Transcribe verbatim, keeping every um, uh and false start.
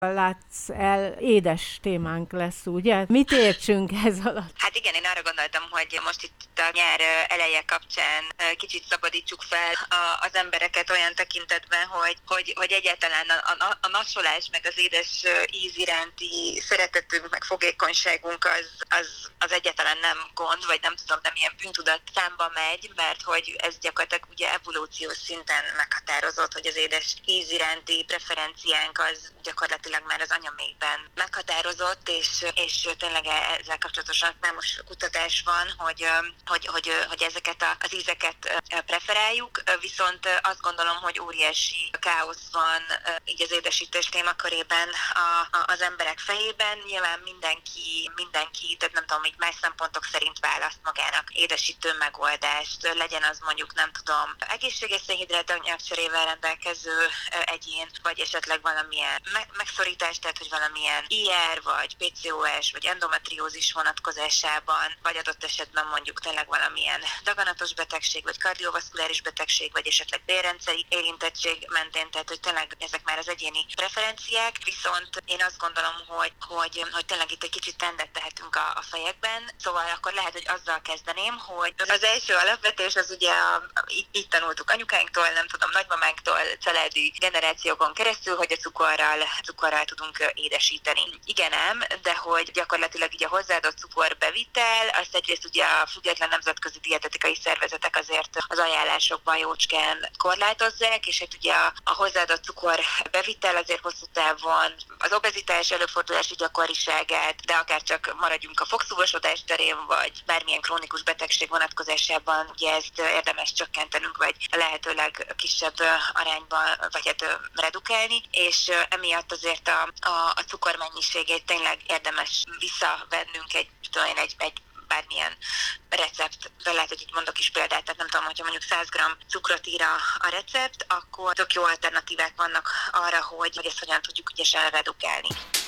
Látsz el, édes témánk lesz, ugye? Mit értsünk ez alatt? Hát igen, én arra gondoltam, hogy most itt a nyár eleje kapcsán kicsit szabadítsuk fel az embereket olyan tekintetben, hogy, hogy, hogy egyáltalán a, a, a nassolás, meg az édes íz iránti szeretetünk, meg fogékonyságunk az, az, az egyáltalán nem gond, vagy nem tudom, nem ilyen bűntudat számba megy, mert hogy ez gyakorlatilag ugye evolúciós szinten meghatározott, hogy az édes íz iránti preferenciánk az gyakorlatilag már az anyamékben meghatározott, és, és tényleg ezzel kapcsolatosan számos kutatás van, hogy, hogy, hogy, hogy ezeket az ízeket preferáljuk, viszont azt gondolom, hogy óriási káosz van így az édesítés témakörében a, a, az emberek fejében. Nyilván mindenki, mindenki, tehát nem tudom, így más szempontok szerint választ magának édesítő megoldást, legyen az mondjuk, nem tudom, egészséges szénhidrát anyagcserével rendelkező egyén, vagy esetleg valamilyen megszorítás, tehát hogy valamilyen i er, vagy pé cé o es, vagy endometriózis vonatkozásában, vagy adott esetben mondjuk tényleg valamilyen daganatos betegség, vagy kardiovaszkuláris betegség, vagy esetleg bélrendszeri érintettség mentén, tehát hogy tényleg ezek már az egyéni preferenciák, viszont én azt gondolom, hogy, hogy, hogy tényleg itt egy kicsit rendet tehetünk a, a fejekben, szóval akkor lehet, hogy azzal kezdeném, hogy az első alapvetés az ugye a, így, így tanultuk anyukáinktól, nem tudom, nagymamánktól, családi generációkon keresztül, hogy a cukorral, cukorral tudunk édesíteni. Igen ám, de hogy gyakorlatilag így a hozzáadott cukorbevitel, azt egyrészt ugye a független nemzetközi dietetikai szervezetek azért az ajánlásokban jócskán korlátozzák, és hát ugye a, a hozzáadott cukorbevitel azért hosszú távon az obezitás előfordulási gyakoriságát, de akár csak maradjunk a fogszúvosodás terén, vagy bármilyen krónikus betegség vonatkozásában, ugye ezt érdemes csökkentenünk, vagy lehetőleg kisebb arányban, vagy hát redukálni, és emiatt azért a, a, a cukormennyiségét tényleg érdemes visszavennünk egy, tudom, egy, egy bármilyen recept, de lehet, hogy itt mondok is példát, tehát nem tudom, hogyha mondjuk száz gramm cukrot ír a, a recept, akkor tök jó alternatívák vannak arra, hogy, hogy ezt hogyan tudjuk ügyesen redukálni.